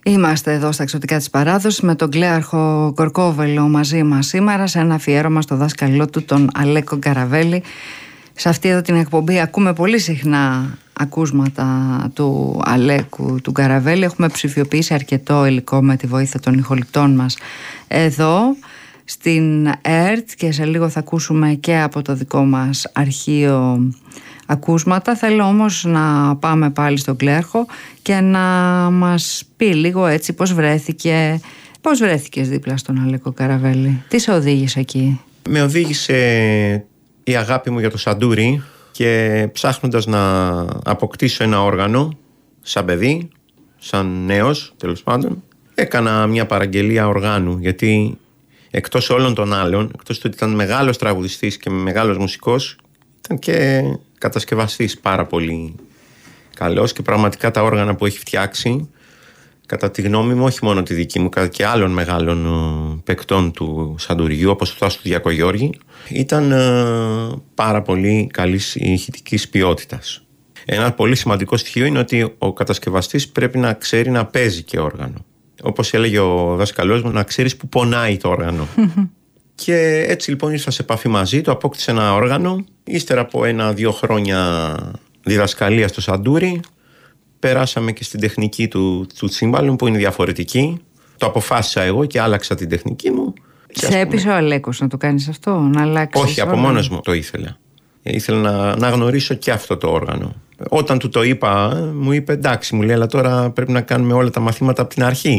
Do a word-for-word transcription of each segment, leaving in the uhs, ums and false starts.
Είμαστε εδώ στα Εξωτικά της Παράδοσης με τον Κλέαρχο Κορκόβελο μαζί μας σήμερα σε ένα αφιέρωμα στο δάσκαλό του, τον Αλέκο Γκαραβέλη. Σε αυτή εδώ την εκπομπή ακούμε πολύ συχνά ακούσματα του Αλέκου του Γκαραβέλη. Έχουμε ψηφιοποιήσει αρκετό υλικό με τη βοήθεια των ηχοληπτών μας εδώ στην ΕΡΤ και σε λίγο θα ακούσουμε και από το δικό μας αρχείο ακούσματα. Θέλω όμως να πάμε πάλι στον Κλέαρχο και να μας πει λίγο έτσι πώς βρέθηκε, πώς βρέθηκες δίπλα στον Αλέκο Γκαραβέλη, τι σε οδήγησε εκεί? Με οδήγησε η αγάπη μου για το σαντούρι και ψάχνοντας να αποκτήσω ένα όργανο σαν παιδί, σαν νέος τέλος πάντων, έκανα μια παραγγελία οργάνου, γιατί εκτός όλων των άλλων, εκτός του ότι ήταν μεγάλος τραγουδιστής και μεγάλος μουσικός, ήταν και κατασκευαστής πάρα πολύ καλός και πραγματικά τα όργανα που έχει φτιάξει, κατά τη γνώμη μου, όχι μόνο τη δική μου, κατά και άλλων μεγάλων παικτών του σαντουριού, όπως το Τάσου του Διακογιώργη, ήταν πάρα πολύ καλής ηχητικής ποιότητας. Ένα πολύ σημαντικό στοιχείο είναι ότι ο κατασκευαστής πρέπει να ξέρει να παίζει και όργανο. Όπως έλεγε ο δάσκαλός μου, να ξέρεις που πονάει το όργανο. Και έτσι λοιπόν ήρθα σε επαφή μαζί του, απόκτησε ένα όργανο. Ύστερα από ένα-δύο χρόνια διδασκαλία στο σαντούρι, περάσαμε και στην τεχνική του, του τσίμπαλου, που είναι διαφορετική. Το αποφάσισα εγώ και άλλαξα την τεχνική μου. Σε έπεισε ο Αλέκος να το κάνεις αυτό, να αλλάξεις? Όχι, από μόνος μου το ήθελα. Ήθελα να, να γνωρίσω και αυτό το όργανο. Όταν του το είπα, μου είπε εντάξει, μου λέει, αλλά τώρα πρέπει να κάνουμε όλα τα μαθήματα από την αρχή.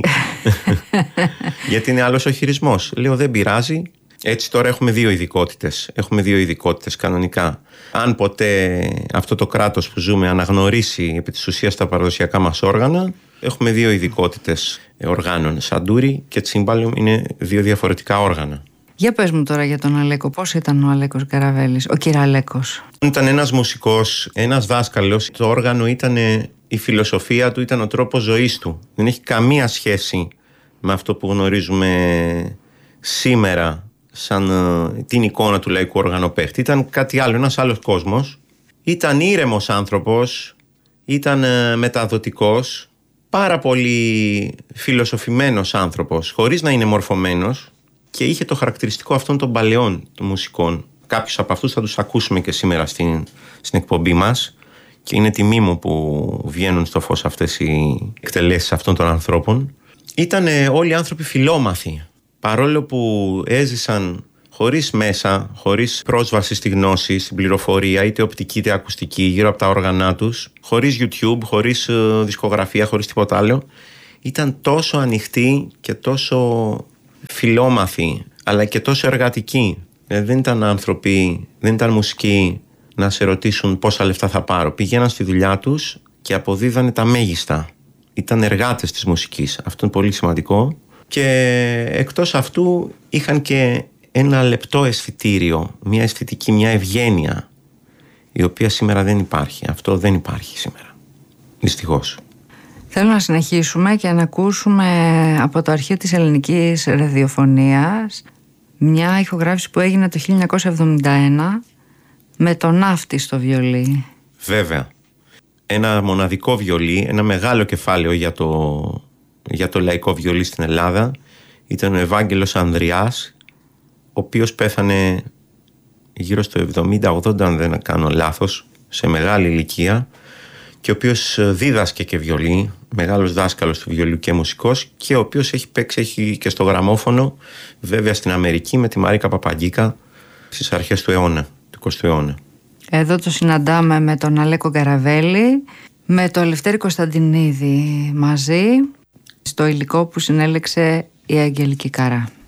Γιατί είναι άλλος ο χειρισμός. Λέω δεν πειράζει. Έτσι τώρα έχουμε δύο ειδικότητες. Έχουμε δύο ειδικότητες κανονικά. Αν ποτέ αυτό το κράτος που ζούμε αναγνωρίσει επί της ουσίας τα παραδοσιακά μας όργανα, έχουμε δύο ειδικότητες οργάνων. Σαντούρι και τσίμπαλο είναι δύο διαφορετικά όργανα. Για πες μου τώρα για τον Αλέκο, πώς ήταν ο Αλέκος Γκαραβέλης, ο κύρα Αλέκος? Ήταν ένας μουσικός, ένας δάσκαλος. Το όργανο ήταν η φιλοσοφία του, ήταν ο τρόπος ζωής του. Δεν έχει καμία σχέση με αυτό που γνωρίζουμε σήμερα σαν uh, την εικόνα του λαϊκού οργανοπαίχτη. Ήταν κάτι άλλο, ένας άλλος κόσμος. Ήταν ήρεμος άνθρωπος, ήταν uh, μεταδοτικός, πάρα πολύ φιλοσοφημένος άνθρωπος, χωρίς να είναι μορφωμένος, και είχε το χαρακτηριστικό αυτών των παλαιών των μουσικών. Κάποιους από αυτούς θα τους ακούσουμε και σήμερα στην, στην εκπομπή μας και είναι τιμή μου που βγαίνουν στο φως αυτές οι εκτελέσεις αυτών των ανθρώπων. Ήταν uh, όλοι οι άνθρωποι φιλόμαθοι. Παρόλο που έζησαν χωρίς μέσα, χωρίς πρόσβαση στη γνώση, στην πληροφορία, είτε οπτική είτε ακουστική, γύρω από τα όργανά τους, χωρίς YouTube, χωρίς uh, δισκογραφία, χωρίς τίποτα άλλο, ήταν τόσο ανοιχτοί και τόσο φιλόμαθοι, αλλά και τόσο εργατικοί. Δηλαδή δεν ήταν άνθρωποι, δεν ήταν μουσικοί να σε ρωτήσουν πόσα λεφτά θα πάρω. Πηγαίναν στη δουλειά τους και αποδίδανε τα μέγιστα. Ήταν εργάτες της μουσικής. Αυτό είναι πολύ σημαντικό. Και εκτός αυτού είχαν και ένα λεπτό αισθητήριο, μια αισθητική, μια ευγένεια, η οποία σήμερα δεν υπάρχει. Αυτό δεν υπάρχει σήμερα, δυστυχώς. Θέλω να συνεχίσουμε και να ακούσουμε από το αρχείο της ελληνικής ραδιοφωνίας μια ηχογράφηση που έγινε το χίλια εννιακόσια εβδομήντα ένα με τον Ναύτη στο βιολί. Βέβαια. Ένα μοναδικό βιολί, ένα μεγάλο κεφάλαιο για το... για το λαϊκό βιολί στην Ελλάδα. Ήταν ο Ευάγγελος Ανδριάς, ο οποίος πέθανε γύρω στο εβδομήντα ογδόντα, αν δεν κάνω λάθος, σε μεγάλη ηλικία, και ο οποίος δίδασκε και βιολί, μεγάλος δάσκαλος του βιολιού και μουσικός, και ο οποίος έχει παίξει έχει και στο γραμμόφωνο, βέβαια στην Αμερική, με τη Μαρίκα Παπαγκίκα στις αρχές του αιώνα, του εικοστού αιώνα. Εδώ το συναντάμε με τον Αλέκο Γκαραβέλη, με τον Λευτέρη Κωνσταντινίδη μαζί, στο υλικό που συνέλεξε η Αγγελική Καρά.